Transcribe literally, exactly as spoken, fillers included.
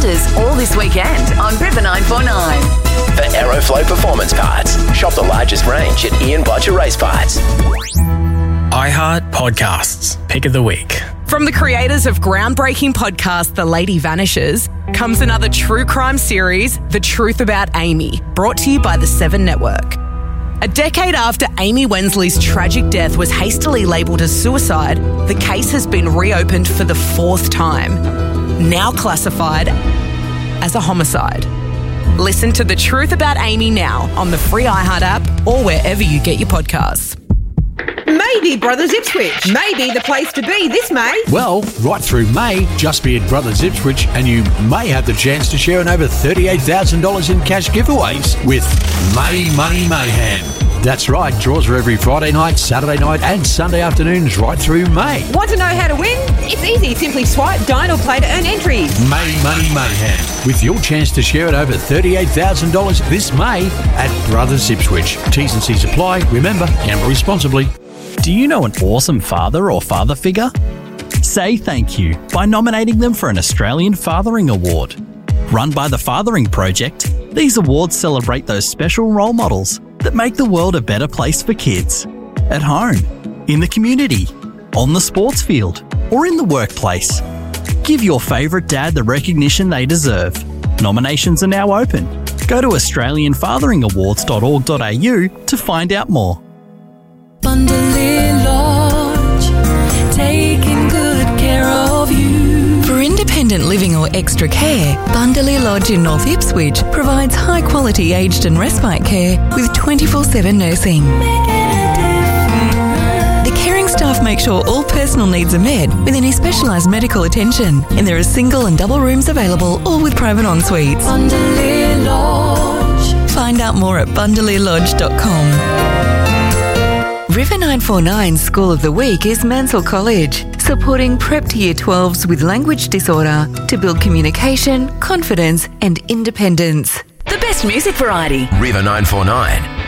Founders all this weekend on River nine four nine. For Aeroflow Performance Parts. Shop the largest range at Ian Blotcher Race Parts. iHeart Podcasts. Pick of the Week. From the creators of groundbreaking podcast The Lady Vanishes comes another true crime series, The Truth About Amy, brought to you by the Seven Network. A decade after Amy Wensley's tragic death was hastily labelled as suicide, the case has been reopened for the fourth time, now classified as a homicide. Listen to The Truth About Amy now on the free iHeart app or wherever you get your podcasts. Maybe Brothers Ipswich. Maybe the place to be this May. Well, right through May, just be at Brothers Ipswich and you may have the chance to share in over thirty-eight thousand dollars in cash giveaways with May Money Mayhem. That's right, draws are every Friday night, Saturday night and Sunday afternoons right through May. Want to know how to win? It's easy. Simply swipe, dine or play to earn entries. May Money Mayhem, with your chance to share at over thirty-eight thousand dollars this May at Brothers Ipswich. T's and C's apply. Remember, gamble responsibly. Do you know an awesome father or father figure? Say thank you by nominating them for an Australian Fathering Award. Run by the Fathering Project, these awards celebrate those special role models that make the world a better place for kids. At home, in the community, on the sports field, or in the workplace. Give your favourite dad the recognition they deserve. Nominations are now open. Go to australian fathering awards dot org dot a u to find out more. Bundalea Lodge, taking good care of you. For independent living or extra care, Bundalea Lodge in North Ipswich provides high-quality aged and respite care with twenty-four seven nursing. The caring staff make sure all personal needs are met with any specialised medical attention, and there are single and double rooms available, all with private en-suites. Bundalea Lodge. Find out more at bundalea lodge dot com. River nine four nine School of the Week is Mansell College, supporting prep to year twelves with language disorder to build communication, confidence and independence. The best music variety. River nine four nine.